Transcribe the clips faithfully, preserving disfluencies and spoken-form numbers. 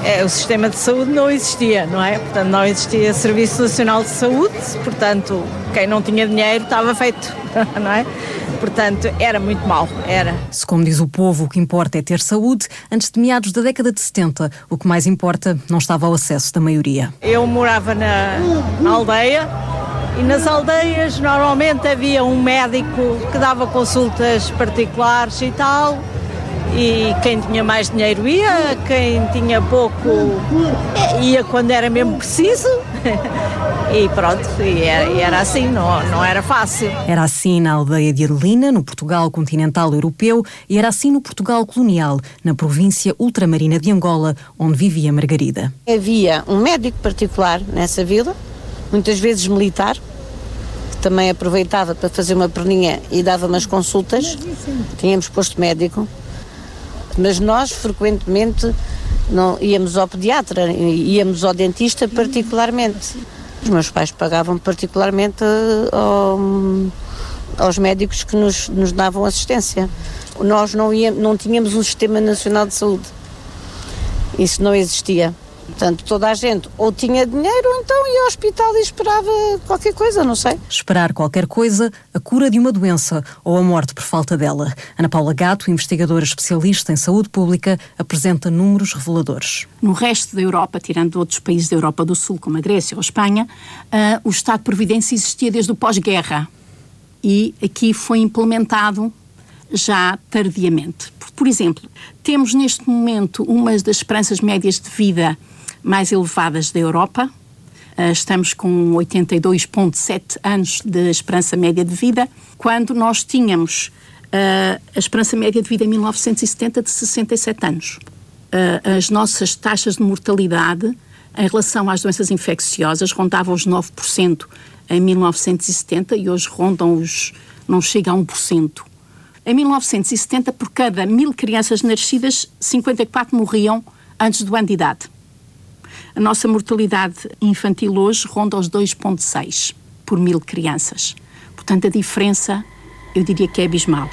é, o sistema de saúde não existia, não é? Portanto, não existia Serviço Nacional de Saúde, portanto, quem não tinha dinheiro estava feito, não é? Portanto, era muito mau, era. Se, como diz o povo, o que importa é ter saúde, antes de meados da década de setenta, o que mais importa não estava ao acesso da maioria. Eu morava na, na aldeia e nas aldeias normalmente havia um médico que dava consultas particulares e tal, e quem tinha mais dinheiro ia, quem tinha pouco ia quando era mesmo preciso. E pronto, e era, e era assim, não, não era fácil. Era assim na aldeia de Adelina, no Portugal continental europeu, e era assim no Portugal colonial, na província ultramarina de Angola, onde vivia Margarida. Havia um médico particular nessa vila, muitas vezes militar, que também aproveitava para fazer uma perninha e dava umas consultas. Tínhamos posto médico, mas nós frequentemente não íamos ao pediatra, íamos ao dentista particularmente. Os meus pais pagavam particularmente ao, aos médicos que nos, nos davam assistência. Nós não, íamos, não tínhamos um Sistema Nacional de Saúde. Isso não existia. Portanto, toda a gente ou tinha dinheiro ou então ia ao hospital e esperava qualquer coisa, não sei. Esperar qualquer coisa, a cura de uma doença ou a morte por falta dela. Ana Paula Gato, investigadora especialista em saúde pública, apresenta números reveladores. No resto da Europa, tirando outros países da Europa do Sul, como a Grécia ou a Espanha, uh, o Estado de Providência existia desde o pós-guerra e aqui foi implementado já tardiamente. Por, por exemplo, temos neste momento uma das esperanças médias de vida mais elevadas da Europa. Uh, estamos com oitenta e dois vírgula sete anos de esperança média de vida, quando nós tínhamos uh, a esperança média de vida em mil novecentos e setenta de sessenta e sete anos. Uh, as nossas taxas de mortalidade em relação às doenças infecciosas rondavam os nove por cento em mil novecentos e setenta e hoje rondam os, não chega a um por cento. Em mil novecentos e setenta, por cada mil crianças nascidas, cinquenta e quatro morriam antes do ano de idade. A nossa mortalidade infantil hoje ronda os dois vírgula seis por mil crianças. Portanto, a diferença, eu diria que é abismal.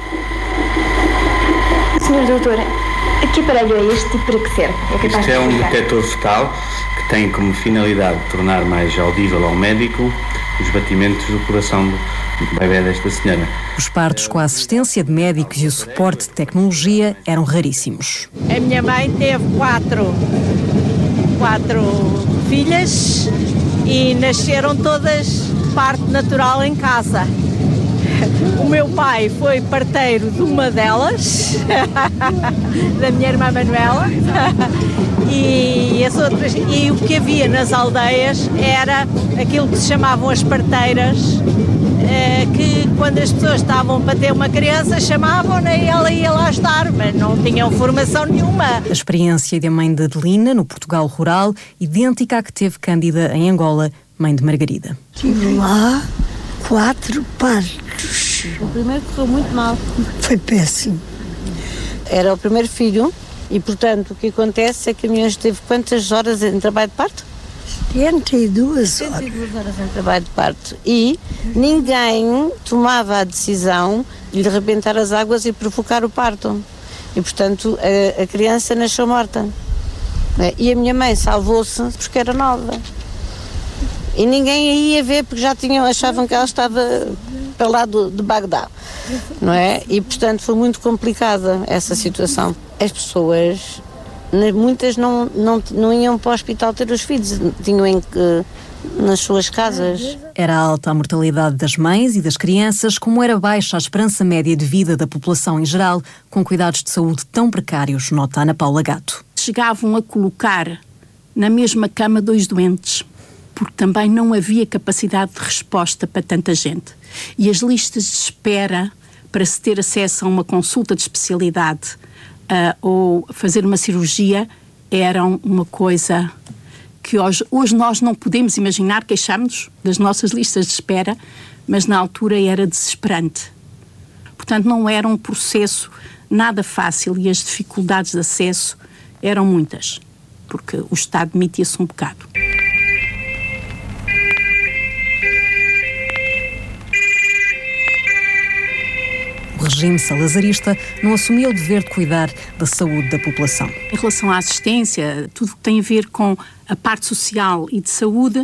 senhor doutor, que aparelho é este e para que serve? É capaz Isto é um de explicar? detector fetal que tem como finalidade tornar mais audível ao médico os batimentos do coração do bebê desta senhora. Os partos com a assistência de médicos e o suporte de tecnologia eram raríssimos. A minha mãe teve quatro, quatro filhas e nasceram todas parto natural em casa. O meu pai foi parteiro de uma delas, da minha irmã Manuela, e as outras, e o que havia nas aldeias era aquilo que se chamavam as parteiras, que quando as pessoas estavam para ter uma criança chamavam-na e ela ia lá estar, mas não tinham formação nenhuma. A experiência da mãe de Adelina, no Portugal rural, idêntica à que teve Cândida em Angola, mãe de Margarida. Tive lá quatro partos. O primeiro correu muito mal. Foi péssimo. Era o primeiro filho e, portanto, o que acontece é que a minha esteve quantas horas em trabalho de parto? setenta e duas setenta e duas horas em trabalho de parto. E ninguém tomava a decisão de lhe arrebentar as águas e provocar o parto. E, portanto, a, a criança nasceu morta. E a minha mãe salvou-se porque era nova. E ninguém ia ver porque já tinham, achavam que ela estava para lá do, de Bagdá, não é? E, portanto, foi muito complicada essa situação. As pessoas, muitas não, não, não iam para o hospital ter os filhos, tinham em, nas suas casas. Era alta a mortalidade das mães e das crianças, como era baixa a esperança média de vida da população em geral, com cuidados de saúde tão precários, nota Ana Paula Gato. Chegavam a colocar na mesma cama dois doentes, porque também não havia capacidade de resposta para tanta gente. E as listas de espera para se ter acesso a uma consulta de especialidade uh, ou fazer uma cirurgia eram uma coisa que hoje, hoje nós não podemos imaginar, queixamos-nos das nossas listas de espera, mas na altura era desesperante. Portanto, não era um processo nada fácil e as dificuldades de acesso eram muitas, porque o Estado demitia-se um bocado. O regime salazarista, não assumia o dever de cuidar da saúde da população. Em relação à assistência, tudo que tem a ver com a parte social e de saúde,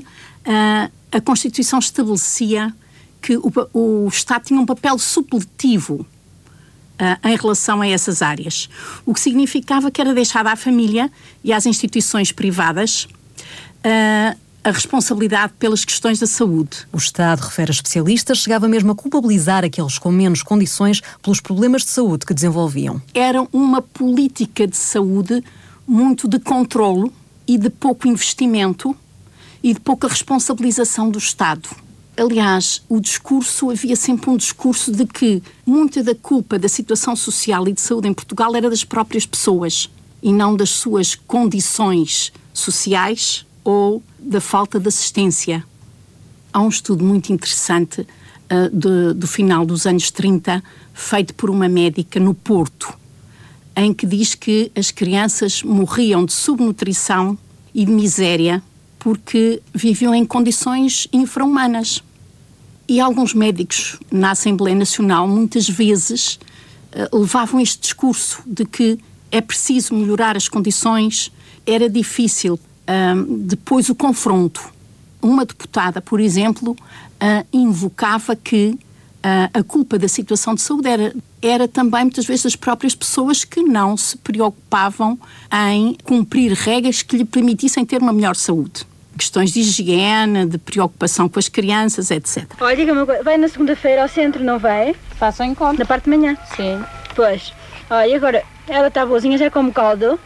a Constituição estabelecia que o, o Estado tinha um papel supletivo Uh, em relação a essas áreas, o que significava que era deixada à família e às instituições privadas uh, a responsabilidade pelas questões da saúde. O Estado, refere a especialistas, chegava mesmo a culpabilizar aqueles com menos condições pelos problemas de saúde que desenvolviam. Era uma política de saúde muito de controlo e de pouco investimento e de pouca responsabilização do Estado. Aliás, o discurso, havia sempre um discurso de que muita da culpa da situação social e de saúde em Portugal era das próprias pessoas e não das suas condições sociais ou da falta de assistência. Há um estudo muito interessante uh, de, do final dos anos trinta, feito por uma médica no Porto, em que diz que as crianças morriam de subnutrição e de miséria porque viviam em condições infra-humanas. E alguns médicos na Assembleia Nacional, muitas vezes, uh, levavam este discurso de que é preciso melhorar as condições. Era difícil uh, depois o confronto. Uma deputada, por exemplo, uh, invocava que uh, a culpa da situação de saúde era, era também, muitas vezes, das próprias pessoas que não se preocupavam em cumprir regras que lhe permitissem ter uma melhor saúde. Questões de higiene, de preocupação com as crianças, etcétera. Olha, diga-me uma coisa, vai na segunda-feira ao centro, não vai? Faço um encontro. Na parte de manhã? Sim. Pois. Olha, agora, ela está boazinha, já come caldo?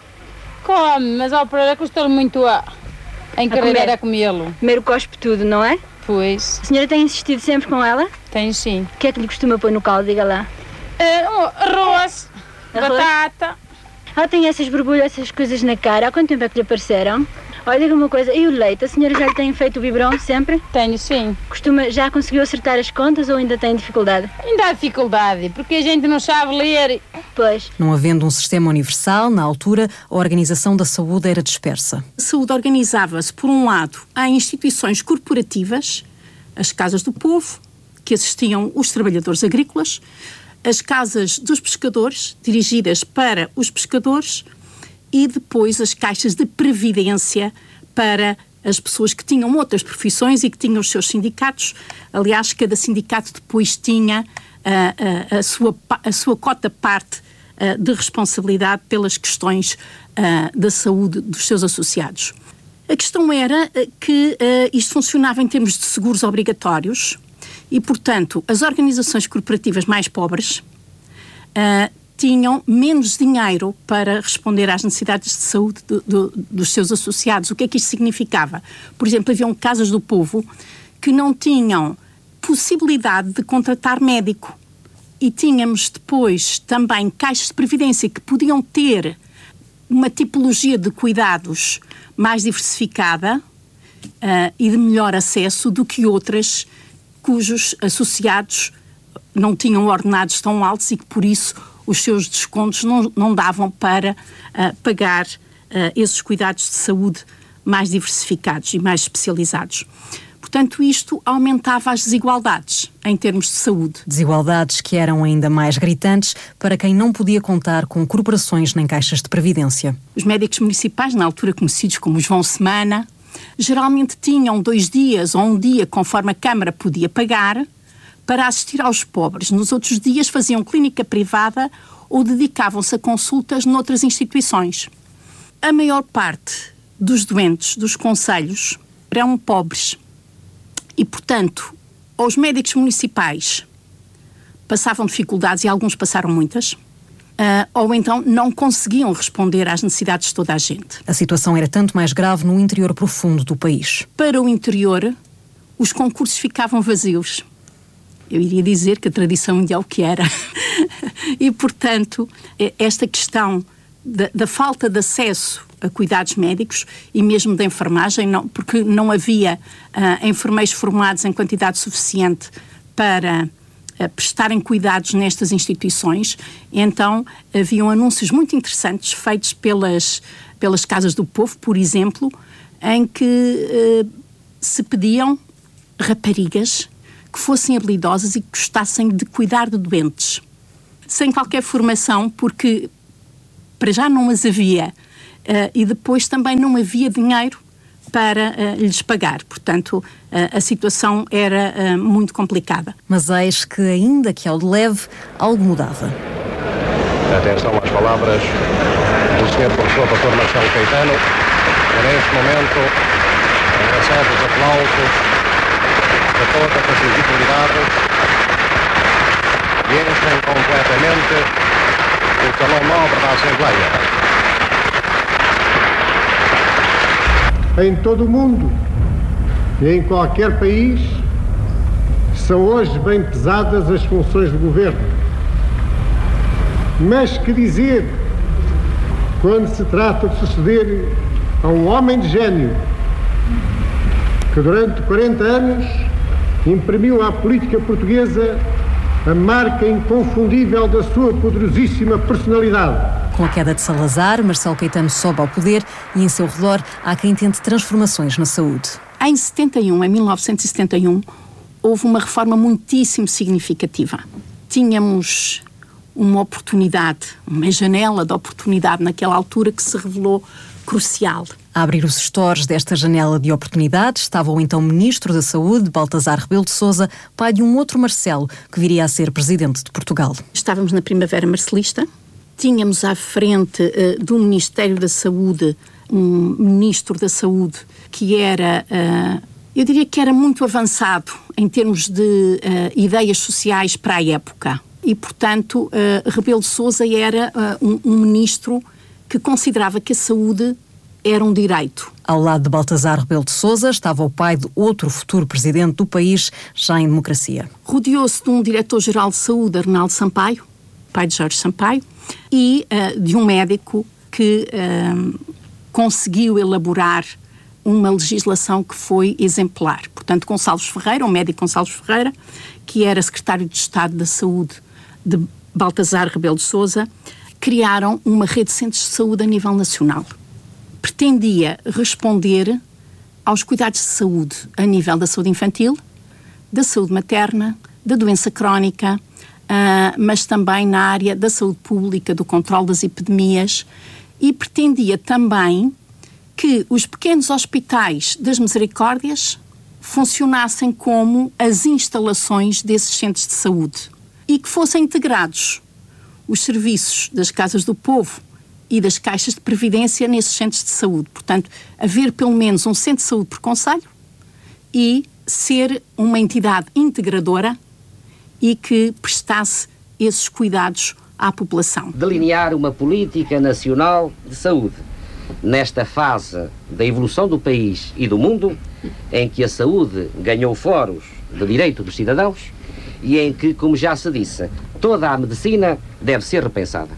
Come, mas ao operar custou-lhe muito a, a encarregar a comê-lo. Primeiro cospe tudo, não é? Pois. A senhora tem insistido sempre com ela? Tenho, sim. O que é que lhe costuma pôr no caldo, diga lá? Uh, arroz, arroz, batata. Ela tem essas borbulhas, essas coisas na cara. Há quanto tempo é que lhe apareceram? Olha, diga-me uma coisa, e o leite? A senhora já lhe tem feito o biberon sempre? Tenho, sim. Costuma, já conseguiu acertar as contas ou ainda tem dificuldade? Ainda há dificuldade, porque a gente não sabe ler. Pois. Não havendo um sistema universal, na altura, a organização da saúde era dispersa. A saúde organizava-se, por um lado, em instituições corporativas, as casas do povo, que assistiam os trabalhadores agrícolas, as casas dos pescadores, dirigidas para os pescadores, e depois as caixas de previdência para as pessoas que tinham outras profissões e que tinham os seus sindicatos. Aliás, cada sindicato depois tinha uh, uh, a, sua, a sua cota parte uh, de responsabilidade pelas questões uh, da saúde dos seus associados. A questão era uh, que uh, isto funcionava em termos de seguros obrigatórios e, portanto, as organizações corporativas mais pobres uh, tinham menos dinheiro para responder às necessidades de saúde do, do, dos seus associados. O que é que isto significava? Por exemplo, haviam casas do povo que não tinham possibilidade de contratar médico e tínhamos depois também caixas de previdência que podiam ter uma tipologia de cuidados mais diversificada uh, e de melhor acesso do que outras cujos associados não tinham ordenados tão altos e que, por isso, os seus descontos não, não davam para uh, pagar uh, esses cuidados de saúde mais diversificados e mais especializados. Portanto, isto aumentava as desigualdades em termos de saúde. Desigualdades que eram ainda mais gritantes para quem não podia contar com corporações nem caixas de previdência. Os médicos municipais, na altura conhecidos como os João Semana, geralmente tinham dois dias ou um dia, conforme a Câmara podia pagar, para assistir aos pobres. Nos outros dias faziam clínica privada ou dedicavam-se a consultas noutras instituições. A maior parte dos doentes dos concelhos eram pobres e, portanto, os médicos municipais passavam dificuldades e alguns passaram muitas, uh, ou então não conseguiam responder às necessidades de toda a gente. A situação era tanto mais grave no interior profundo do país. Para o interior, os concursos ficavam vazios. Eu iria dizer que a tradição mundial que era. E, portanto, esta questão da, da falta de acesso a cuidados médicos e mesmo da enfermagem, não, porque não havia uh, enfermeiros formados em quantidade suficiente para uh, prestarem cuidados nestas instituições, então haviam anúncios muito interessantes feitos pelas, pelas Casas do Povo, por exemplo, em que uh, se pediam raparigas que fossem habilidosas e que gostassem de cuidar de doentes. sem qualquer formação, porque para já não as havia uh, e depois também não havia dinheiro para uh, lhes pagar. Portanto, uh, a situação era uh, muito complicada. Mas eis que, ainda que ao de leve, algo mudava. Atenção às palavras do senhor professor doutor Marcelo Caetano, que neste momento recebe os aplausos de todas as visibilidades e enchem completamente o salão nobre da Assembleia. Em todo o mundo e em qualquer país são hoje bem pesadas as funções do governo. Mas que dizer quando se trata de suceder a um homem de gênio que durante quarenta anos imprimiu à política portuguesa a marca inconfundível da sua poderosíssima personalidade. Com a queda de Salazar, Marcelo Caetano sobe ao poder e em seu redor há quem tente transformações na saúde. Em setenta e um, em mil novecentos e setenta e um, houve uma reforma muitíssimo significativa. Tínhamos uma oportunidade, uma janela de oportunidade naquela altura que se revelou crucial. A abrir os estores desta janela de oportunidades estava o então Ministro da Saúde, Baltasar Rebelo de Sousa, pai de um outro Marcelo, que viria a ser Presidente de Portugal. Estávamos na Primavera Marcelista, tínhamos à frente uh, do Ministério da Saúde um Ministro da Saúde que era, uh, eu diria que era muito avançado em termos de uh, ideias sociais para a época. E, portanto, uh, Rebelo de Sousa era uh, um, um ministro que considerava que a saúde era um direito. Ao lado de Baltasar Rebelo de Sousa estava o pai de outro futuro presidente do país, já em democracia. Rodeou-se de um diretor-geral de saúde, Arnaldo Sampaio, pai de Jorge Sampaio, e uh, de um médico que uh, conseguiu elaborar uma legislação que foi exemplar. Portanto, Gonçalves Ferreira, o médico Gonçalves Ferreira, que era secretário de Estado da Saúde de Baltasar Rebelo de Sousa, criaram uma rede de centros de saúde a nível nacional. Pretendia responder aos cuidados de saúde a nível da saúde infantil, da saúde materna, da doença crónica, uh, mas também na área da saúde pública, do controle das epidemias, e pretendia também que os pequenos hospitais das Misericórdias funcionassem como as instalações desses centros de saúde e que fossem integrados os serviços das Casas do Povo e das caixas de previdência nesses centros de saúde. Portanto, haver pelo menos um centro de saúde por concelho e ser uma entidade integradora e que prestasse esses cuidados à população. Delinear uma política nacional de saúde nesta fase da evolução do país e do mundo, em que a saúde ganhou foros de direito dos cidadãos e em que, como já se disse, toda a medicina deve ser repensada.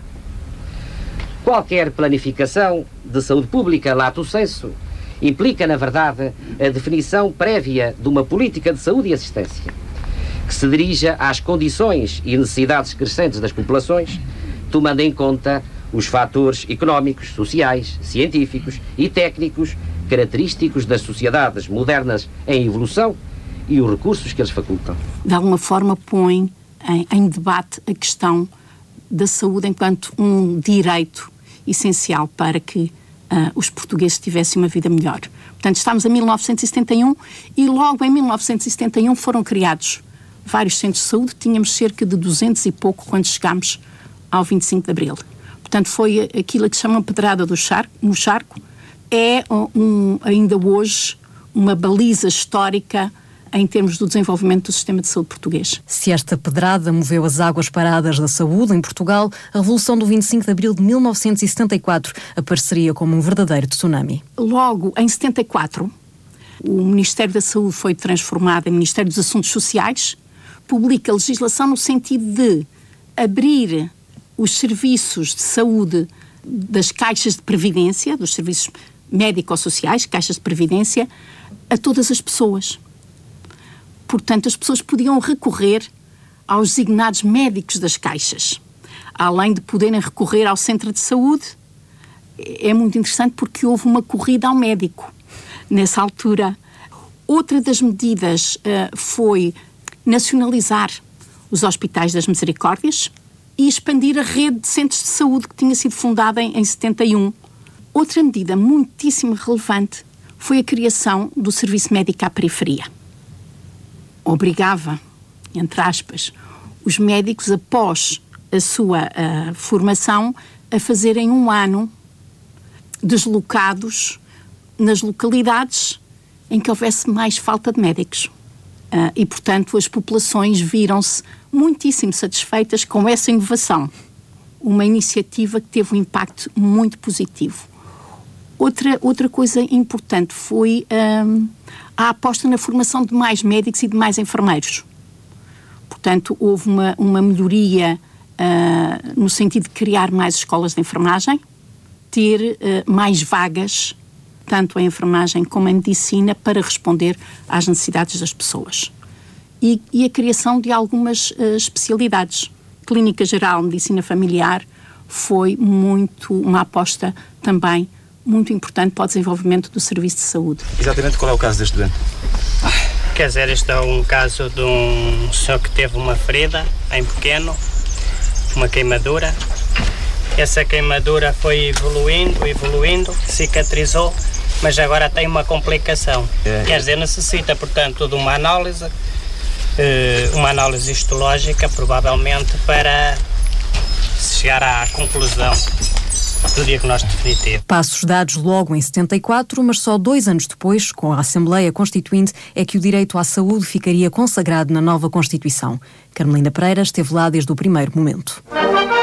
Qualquer planificação de saúde pública, lato sensu, implica, na verdade, a definição prévia de uma política de saúde e assistência, que se dirija às condições e necessidades crescentes das populações, tomando em conta os fatores económicos, sociais, científicos e técnicos característicos das sociedades modernas em evolução e os recursos que eles facultam. De alguma forma põe em, em debate a questão da saúde enquanto um direito essencial para que uh, os portugueses tivessem uma vida melhor. Portanto, estamos em mil novecentos e setenta e um e logo em mil novecentos e setenta e um foram criados vários centros de saúde. Tínhamos cerca de duzentos e pouco quando chegámos ao vinte e cinco de abril. Portanto, foi aquilo que se chama pedrada do charco, no charco. É um, ainda hoje uma baliza histórica em termos do desenvolvimento do sistema de saúde português. Se esta pedrada moveu as águas paradas da saúde em Portugal, a Revolução do vinte e cinco de abril de mil novecentos e setenta e quatro apareceria como um verdadeiro tsunami. Logo, em setenta e quatro, o Ministério da Saúde foi transformado em Ministério dos Assuntos Sociais, publica legislação no sentido de abrir os serviços de saúde das caixas de previdência, dos serviços médico-sociais, caixas de previdência, a todas as pessoas. Portanto, as pessoas podiam recorrer aos designados médicos das caixas, além de poderem recorrer ao centro de saúde. É muito interessante porque houve uma corrida ao médico nessa altura. Outra das medidas uh, foi nacionalizar os hospitais das Misericórdias e expandir a rede de centros de saúde que tinha sido fundada em, em setenta e um. Outra medida muitíssimo relevante foi a criação do serviço médico à periferia. Obrigava, entre aspas, os médicos, após a sua uh, formação, a fazerem um ano deslocados nas localidades em que houvesse mais falta de médicos. Uh, e, portanto, as populações viram-se muitíssimo satisfeitas com essa inovação. Uma iniciativa que teve um impacto muito positivo. Outra, outra coisa importante foi um, a aposta na formação de mais médicos e de mais enfermeiros. Portanto, houve uma, uma melhoria uh, no sentido de criar mais escolas de enfermagem, ter uh, mais vagas, tanto a enfermagem como a medicina, para responder às necessidades das pessoas. E, e a criação de algumas uh, especialidades. Clínica Geral, Medicina Familiar, foi muito uma aposta também muito importante para o desenvolvimento do serviço de saúde. Exatamente, qual é o caso deste doente? Quer dizer, este é um caso de um senhor que teve uma ferida em pequeno, uma queimadura. Essa queimadura foi evoluindo, evoluindo, cicatrizou, mas agora tem uma complicação. É. Quer dizer, necessita, portanto, de uma análise, uma análise histológica, provavelmente, para chegar à conclusão do diagnóstico definitivo. Passos dados logo em setenta e quatro, mas só dois anos depois, com a Assembleia Constituinte, é que o direito à saúde ficaria consagrado na nova Constituição. Carmelina Pereira esteve lá desde o primeiro momento.